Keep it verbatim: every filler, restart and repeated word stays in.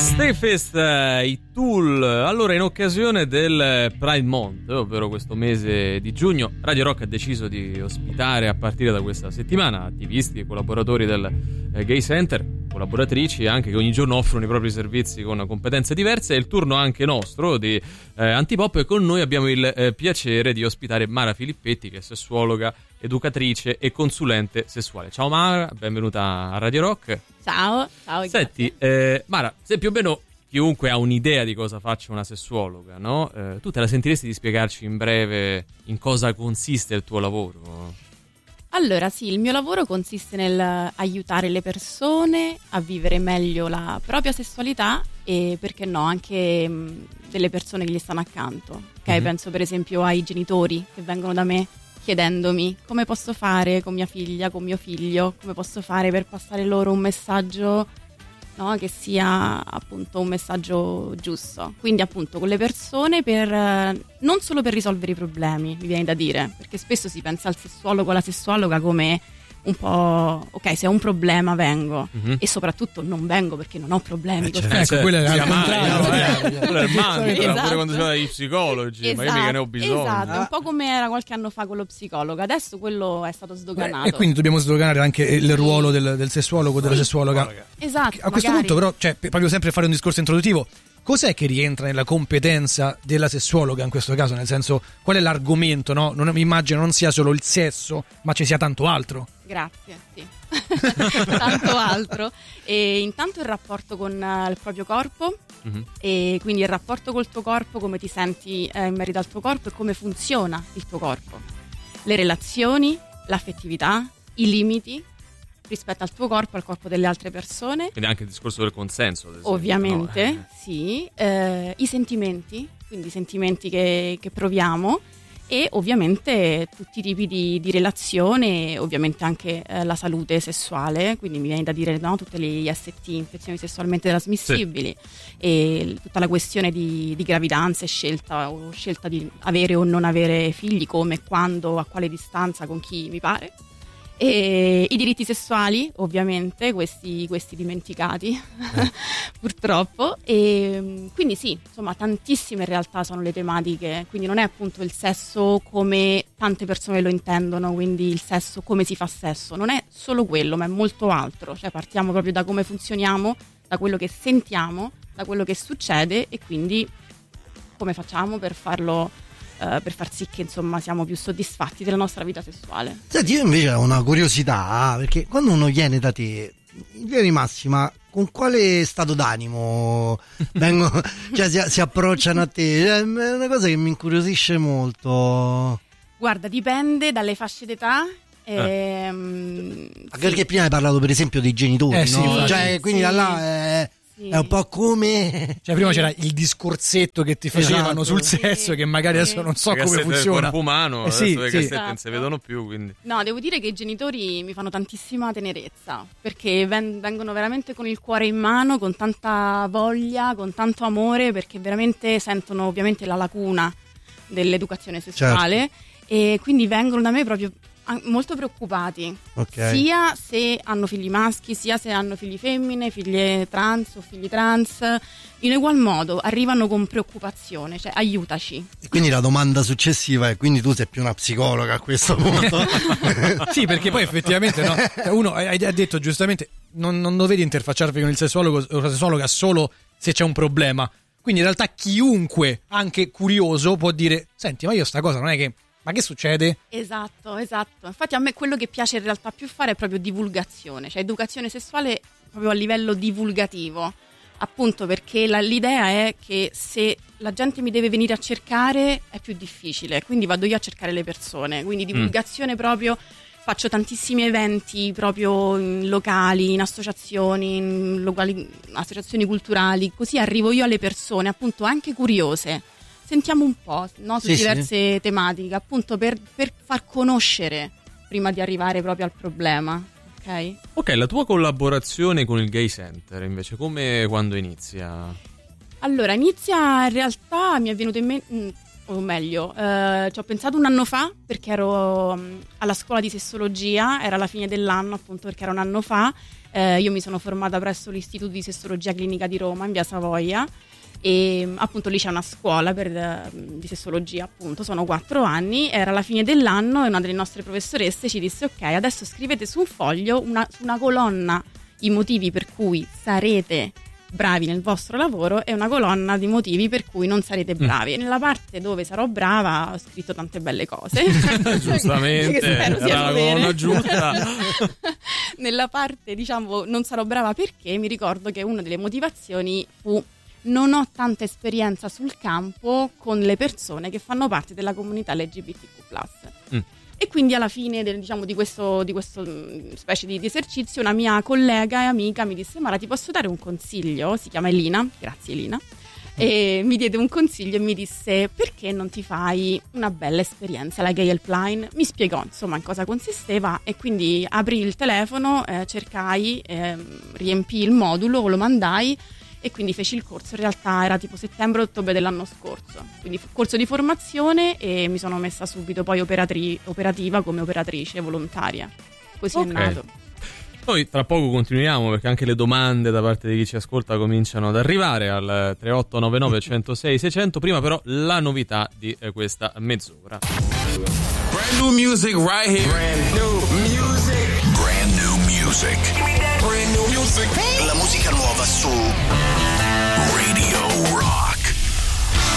Stayfest, i Tool. Allora, in occasione del Pride Month, ovvero questo mese di giugno, Radio Rock ha deciso di ospitare a partire da questa settimana attivisti e collaboratori del eh, Gay Center, collaboratrici anche che ogni giorno offrono i propri servizi con competenze diverse. È il turno anche nostro di eh, Antipop e con noi abbiamo il eh, piacere di ospitare Mara Filippetti, che è sessuologa, educatrice e consulente sessuale. Ciao Mara, benvenuta a Radio Rock. Ciao, ciao. Senti, eh, Mara, se più o meno chiunque ha un'idea di cosa faccia una sessuologa, no? Eh, tu te la sentiresti di spiegarci in breve in cosa consiste il tuo lavoro? Allora sì, il mio lavoro consiste nel aiutare le persone a vivere meglio la propria sessualità e, perché no, anche mh, delle persone che gli stanno accanto. Ok, mm-hmm. Penso per esempio ai genitori che vengono da me chiedendomi come posso fare con mia figlia, con mio figlio, come posso fare per passare loro un messaggio, no, che sia appunto un messaggio giusto. Quindi appunto con le persone per non solo per risolvere i problemi, mi viene da dire, perché spesso si pensa al sessuologo, alla sessuologa come un po' ok, se ho un problema vengo, mm-hmm. e soprattutto non vengo perché non ho problemi. Eh, cioè, ecco, quello è il contrario, quello è il mantra, esatto. Pure quando c'erano gli psicologi, esatto, ma io mica ne ho bisogno. Esatto, ah. un po' come era qualche anno fa con lo psicologo, adesso quello è stato sdoganato. Eh, e quindi dobbiamo sdoganare anche il ruolo del, del sessuologo, sì, della sessuologa. Esatto. A questo magari. punto però, cioè, proprio sempre fare un discorso introduttivo, cos'è che rientra nella competenza della sessuologa in questo caso? Nel senso, qual è l'argomento, no? Non mi immagino non sia solo il sesso, ma ci sia tanto altro. Grazie, sì. Tanto altro. E intanto il rapporto con uh, il proprio corpo, mm-hmm. e quindi il rapporto col tuo corpo, come ti senti eh, in merito al tuo corpo e come funziona il tuo corpo. Le relazioni, l'affettività, i limiti rispetto al tuo corpo, al corpo delle altre persone. Quindi anche il discorso del consenso, ad esempio, ovviamente, no? sì. Eh, I sentimenti, quindi i sentimenti che, che proviamo. E ovviamente tutti i tipi di, di relazione, ovviamente anche eh, la salute sessuale, quindi mi viene da dire, no, tutte le I S T, infezioni sessualmente trasmissibili, sì. E tutta la questione di, di gravidanza e scelta o scelta di avere o non avere figli, come, quando, a quale distanza, con chi mi pare. E i diritti sessuali, ovviamente, questi, questi dimenticati eh. purtroppo. E quindi sì, insomma, tantissime in realtà sono le tematiche. Quindi non è appunto il sesso come tante persone lo intendono, quindi il sesso come si fa sesso, non è solo quello, ma è molto altro. Cioè partiamo proprio da come funzioniamo, da quello che sentiamo, da quello che succede e quindi come facciamo per farlo, Uh, per far sì che insomma siamo più soddisfatti della nostra vita sessuale. Senti, io invece ho una curiosità, perché quando uno viene da te, in linea di massima, con quale stato d'animo vengo, cioè si, si approcciano a te? Cioè, è una cosa che mi incuriosisce molto. Guarda, dipende dalle fasce d'età. Eh. Ehm, Anche perché sì. prima hai parlato per esempio dei genitori, eh, no? sì, Cioè, sì, quindi sì. da là è, sì. è un po' come, cioè prima c'era il discorsetto che ti facevano, esatto, sul sesso, sì, che magari adesso non so come funziona. Il corpo umano, eh, sì, adesso le sì. cassette esatto. non si vedono più, quindi. No, devo dire che i genitori mi fanno tantissima tenerezza, perché ven- vengono veramente con il cuore in mano, con tanta voglia, con tanto amore, perché veramente sentono ovviamente la lacuna dell'educazione sessuale, certo. E quindi vengono da me proprio molto preoccupati, okay. Sia se hanno figli maschi, sia se hanno figli femmine, figlie trans o figli trans. In ugual modo arrivano con preoccupazione, cioè aiutaci. E quindi la domanda successiva è: quindi tu sei più una psicologa a questo punto? Sì, perché poi effettivamente no, uno hai detto giustamente non, non dovete interfacciarvi con il sessuologo o la sessuologa solo se c'è un problema. Quindi in realtà chiunque, anche curioso, può dire: senti, ma io sta cosa non è che, ma che succede? Esatto, esatto. Infatti a me quello che piace in realtà più fare è proprio divulgazione, cioè educazione sessuale proprio a livello divulgativo, appunto perché la, l'idea è che se la gente mi deve venire a cercare è più difficile, quindi vado io a cercare le persone, quindi divulgazione mm. proprio. Faccio tantissimi eventi proprio in locali, in associazioni, in locali, associazioni culturali, così arrivo io alle persone appunto anche curiose. Sentiamo un po', no, su sì, diverse sì. tematiche, appunto per, per far conoscere prima di arrivare proprio al problema, ok? Ok, la tua collaborazione con il Gay Center invece, come, quando inizia? Allora, inizia in realtà, mi è venuto in mente, o meglio, eh, ci ho pensato un anno fa perché ero mh, alla scuola di sessologia, era la fine dell'anno appunto perché era un anno fa, eh, io mi sono formata presso l'Istituto di Sessologia Clinica di Roma in via Savoia e appunto lì c'è una scuola per, di sessologia, appunto sono quattro anni, era la fine dell'anno e una delle nostre professoresse ci disse ok, adesso scrivete su un foglio, una, su una colonna, i motivi per cui sarete bravi nel vostro lavoro e una colonna di motivi per cui non sarete bravi. Mm. Nella parte dove sarò brava ho scritto tante belle cose. Giustamente, era la colonna giusta. Nella parte, diciamo, non sarò brava perché mi ricordo che una delle motivazioni fu non ho tanta esperienza sul campo con le persone che fanno parte della comunità L G B T Q plus. Mm. E quindi alla fine del, diciamo, di questo, di questo specie di, di esercizio una mia collega e amica mi disse Mara ti posso dare un consiglio? Si chiama Elina, grazie Elina. E mi diede un consiglio e mi disse perché non ti fai una bella esperienza alla Gay Helpline? Mi spiegò insomma in cosa consisteva e quindi aprì il telefono, eh, cercai, eh, riempii il modulo, lo mandai e quindi feci il corso, in realtà era tipo settembre-ottobre dell'anno scorso, quindi corso di formazione e mi sono messa subito poi operatri- operativa come operatrice volontaria, così okay. È nato. Noi tra poco continuiamo perché anche le domande da parte di chi ci ascolta cominciano ad arrivare al tre otto nove nove uno zero sei sei zero zero, prima però la novità di eh, questa mezz'ora. Brand new music right here. Brand new